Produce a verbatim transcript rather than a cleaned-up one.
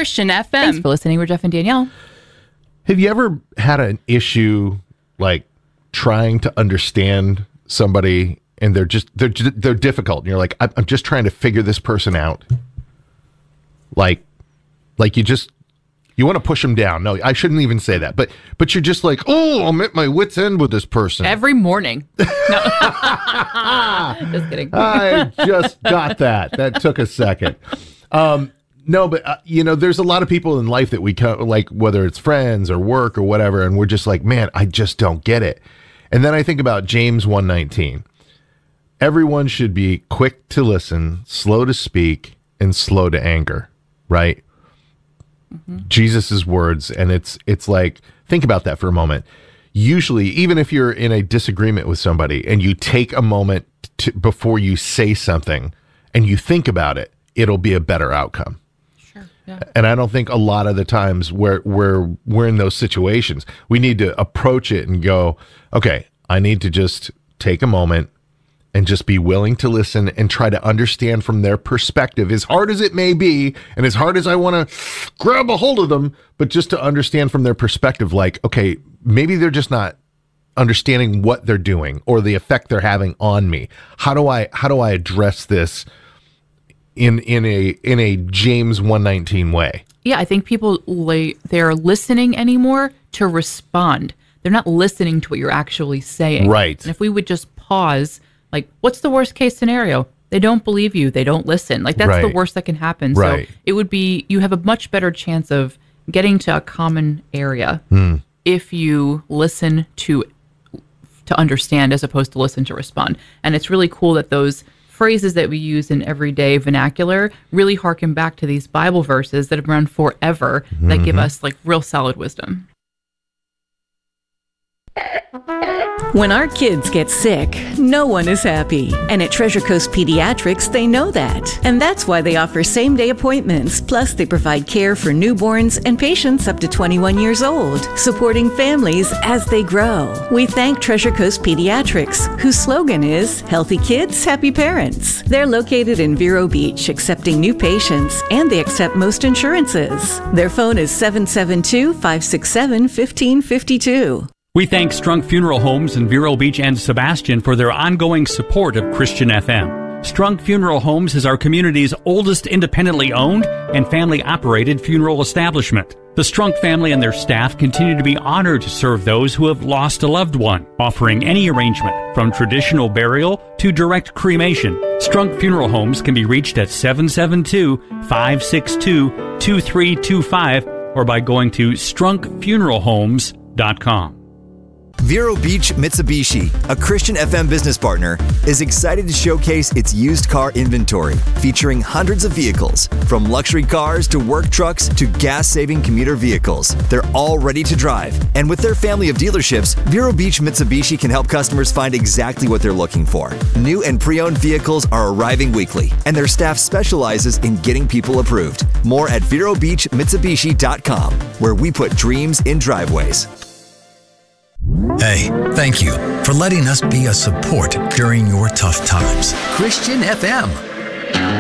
Christian F M. Thanks for listening. We're Jeff and Danielle. Have you ever had an issue like trying to understand somebody and they're just they're they're difficult and you're like, I'm, I'm just trying to figure this person out. Like, like you just you want to push them down. No, I shouldn't even say that. But but you're just like, oh, I'm at my wit's end with this person every morning. No. Just kidding. I just got that. That took a second. Um, no, but uh, you know, there's a lot of people in life that we co- like, whether it's friends or work or whatever, and we're just like, man, I just don't get it. And then I think about James one nineteen. Everyone should be quick to listen, slow to speak, and slow to anger, right? Mm-hmm. Jesus' words, and it's it's like, think about that for a moment. Usually, even if you're in a disagreement with somebody and you take a moment to, before you say something and you think about it, it'll be a better outcome. Sure. Yeah. And I don't think a lot of the times where we're we're in those situations, we need to approach it and go, okay, I need to just take a moment and just be willing to listen and try to understand from their perspective, as hard as it may be, and as hard as I want to grab a hold of them, but just to understand from their perspective, like, okay, maybe they're just not understanding what they're doing or the effect they're having on me. How do I how do I address this in in a in a James one nineteen way? Yeah, I think people lay, they're listening anymore to respond. They're not listening to what you're actually saying. Right. And if we would just pause, like, what's the worst case scenario? They don't believe you. They don't listen. Like, that's right. the worst that can happen. Right. So it would be, you have a much better chance of getting to a common area mm. if you listen to to understand as opposed to listen to respond. And it's really cool that those phrases that we use in everyday vernacular really harken back to these Bible verses that have run forever mm-hmm. that give us like real solid wisdom. When our kids get sick, no one is happy. And at Treasure Coast Pediatrics, they know that. And that's why they offer same-day appointments. Plus, they provide care for newborns and patients up to twenty-one years old, supporting families as they grow. We thank Treasure Coast Pediatrics, whose slogan is, Healthy Kids, Happy Parents. They're located in Vero Beach, accepting new patients, and they accept most insurances. Their phone is seven seven two, five six seven, one five five two. We thank Strunk Funeral Homes in Vero Beach and Sebastian for their ongoing support of Christian F M. Strunk Funeral Homes is our community's oldest independently owned and family-operated funeral establishment. The Strunk family and their staff continue to be honored to serve those who have lost a loved one, offering any arrangement from traditional burial to direct cremation. Strunk Funeral Homes can be reached at seven seven two, five six two, two three two five or by going to strunk funeral homes dot com. Vero Beach Mitsubishi, a Christian F M business partner, is excited to showcase its used car inventory, featuring hundreds of vehicles, from luxury cars to work trucks to gas-saving commuter vehicles. They're all ready to drive, and with their family of dealerships, Vero Beach Mitsubishi can help customers find exactly what they're looking for. New and pre-owned vehicles are arriving weekly, and their staff specializes in getting people approved. More at vero beach mitsubishi dot com, where we put dreams in driveways. Hey, thank you for letting us be a support during your tough times. Christian F M.